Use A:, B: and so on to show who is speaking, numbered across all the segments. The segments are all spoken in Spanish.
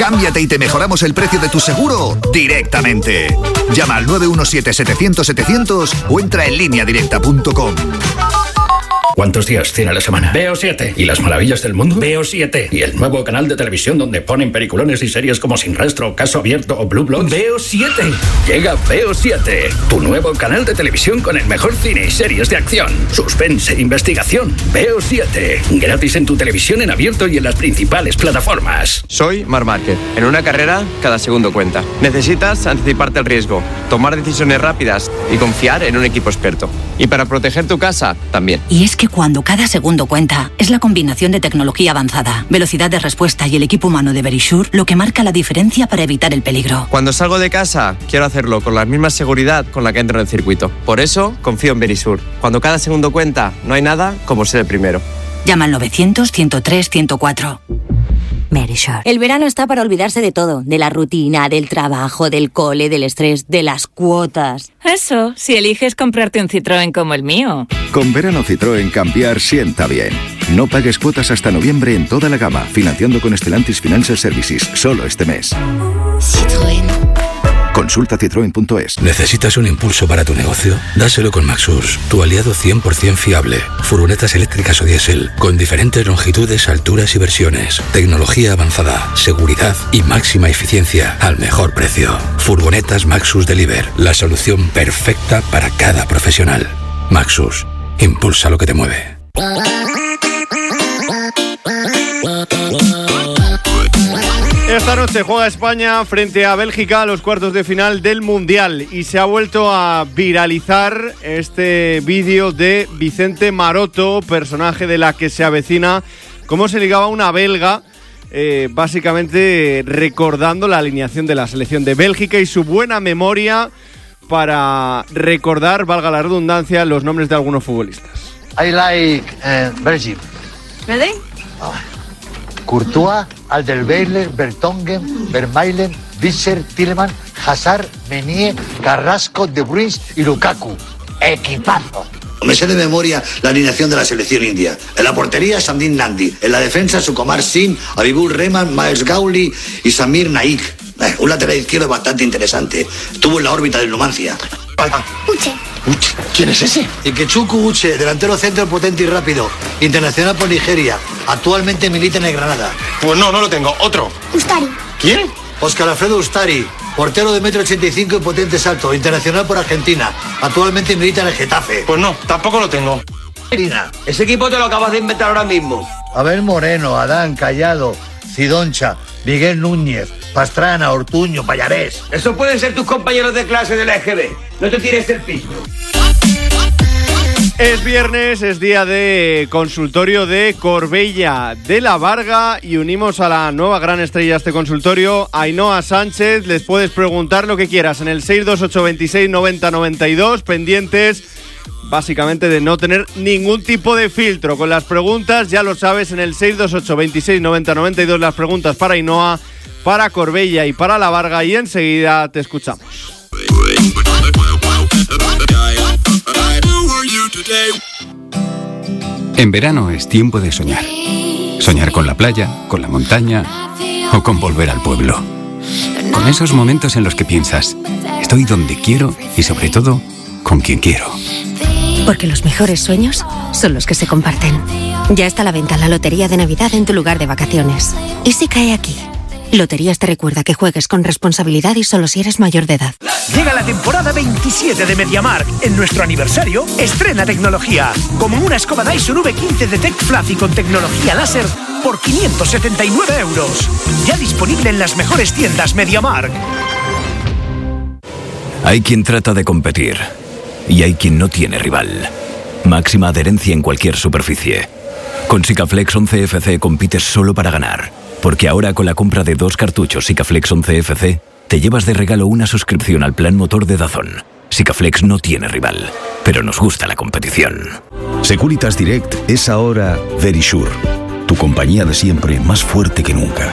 A: Cámbiate y te mejoramos el precio de tu seguro directamente. Llama al 917-700-700 o entra en lineadirecta.com.
B: ¿Cuántos días tiene la semana?
C: Veo 7.
B: ¿Y las maravillas del mundo?
C: Veo 7.
B: ¿Y el nuevo canal de televisión donde ponen peliculones y series como Sin Rastro, Caso Abierto o Blue Bloods?
C: Veo 7.
B: Llega Veo 7, tu nuevo canal de televisión con el mejor cine y series de acción, suspense e investigación. Veo 7, gratis en tu televisión en abierto y en las principales plataformas.
D: Soy Marc Márquez. En una carrera, cada segundo cuenta. Necesitas anticiparte al riesgo, tomar decisiones rápidas y confiar en un equipo experto. Y para proteger tu casa, también.
E: Y es que cuando cada segundo cuenta, es la combinación de tecnología avanzada, velocidad de respuesta y el equipo humano de Verisure lo que marca la diferencia para evitar el peligro.
D: Cuando salgo de casa, quiero hacerlo con la misma seguridad con la que entro en el circuito. Por eso, confío en Verisure. Cuando cada segundo cuenta, no hay nada como ser el primero.
E: Llama al 900-103-104. Verisure.
F: El verano está para olvidarse de todo, de la rutina, del trabajo, del cole, del estrés, de las cuotas.
G: Eso, si eliges comprarte un Citroën como el mío.
H: Con verano Citroën cambiar sienta bien. No pagues cuotas hasta noviembre en toda la gama, financiando con Stellantis Financial Services, solo este mes.
I: Citroën.
H: Consulta citroen.es.
J: ¿Necesitas un impulso para tu negocio? Dáselo con Maxus, tu aliado 100% fiable. Furgonetas eléctricas o diésel, con diferentes longitudes, alturas y versiones. Tecnología avanzada, seguridad y máxima eficiencia al mejor precio. Furgonetas Maxus Deliver, la solución perfecta para cada profesional. Maxus, impulsa lo que te mueve.
K: Esta noche juega España frente a Bélgica a los cuartos de final del Mundial y se ha vuelto a viralizar este vídeo de Vicente Maroto, personaje de La que se avecina, cómo se ligaba a una belga, básicamente recordando la alineación de la selección de Bélgica y su buena memoria para recordar, valga la redundancia, los nombres de algunos futbolistas.
L: I like Belgium.
M: Ready?
L: Courtois, Alderweireld, Vertonghen, Vermaelen, Visser, Tielemans, Hazard, Meunier, Carrasco, De Bruyne y Lukaku. ¡Equipazo!
N: Me sé de memoria la alineación de la selección india. En la portería, Shamdin Nandi. En la defensa, Sukumar Singh, Habibur Rehman, Mahesh Gauli y Samir Naik. Un lateral izquierdo bastante interesante. Estuvo en la órbita del Numancia.
L: Uche. ¿Quién es ese?
N: Ikechukwu Uche, delantero centro potente y rápido. Internacional por Nigeria. Actualmente milita en el Granada.
O: Pues no lo tengo. Otro.
L: Ustari.
O: ¿Quién?
N: Óscar Alfredo Ustari, portero de 1,85 m y potente salto. Internacional por Argentina. Actualmente milita en el Getafe.
O: Pues no, tampoco lo tengo.
P: Ese equipo te lo acabas de inventar ahora mismo.
L: Abel Moreno, Adán, Callado, Cidoncha, Miguel Núñez, Pastrana, Ortuño, Pallarés.
P: Esos pueden ser tus compañeros de clase de la EGB. No te tires el piso.
K: Es viernes, es día de consultorio de Corbella de la Varga y unimos a la nueva gran estrella de este consultorio, Ainhoa Sánchez. Les puedes preguntar lo que quieras en el 628269092, pendientes básicamente de no tener ningún tipo de filtro con las preguntas, ya lo sabes, en el 628269092 las preguntas para Ainhoa, para Corbella y para la Varga, y enseguida te escuchamos.
Q: En verano es tiempo de soñar. Soñar con la playa, con la montaña o con volver al pueblo. Con esos momentos en los que piensas, estoy donde quiero y sobre todo, con quien quiero.
R: Porque los mejores sueños son los que se comparten. Ya está a la venta la lotería de Navidad en tu lugar de vacaciones. ¿Y si cae aquí? Loterías te recuerda que juegues con responsabilidad y solo si eres mayor de edad.
S: Llega la temporada 27 de MediaMarkt. En nuestro aniversario, estrena tecnología. Como una escoba Dyson V15 de Tech Fluffy con tecnología láser por 579 €. Ya disponible en las mejores tiendas MediaMarkt.
T: Hay quien trata de competir y hay quien no tiene rival. Máxima adherencia en cualquier superficie. Con Sikaflex 11FC compites solo para ganar. Porque ahora con la compra de 2 cartuchos Sikaflex 11FC, te llevas de regalo una suscripción al plan motor de DAZN. Sikaflex no tiene rival, pero nos gusta la competición.
H: Securitas Direct es ahora Verisure, tu compañía de siempre más fuerte que nunca.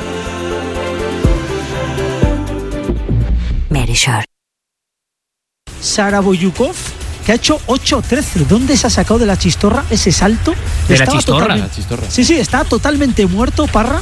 R: Verisure.
U: Sara Boyukov, que ha hecho 8-13. ¿Dónde se ha sacado de la chistorra ese salto?
V: De la chistorra.
U: Sí, está totalmente muerto, Parra.